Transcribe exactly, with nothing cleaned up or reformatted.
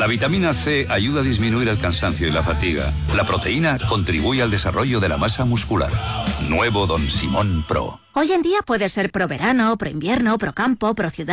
La vitamina C ayuda a disminuir el cansancio y la fatiga. La proteína contribuye al desarrollo de la masa muscular. Nuevo Don Simón Pro. Hoy en día puedes ser pro verano, pro invierno, pro campo, pro ciudad.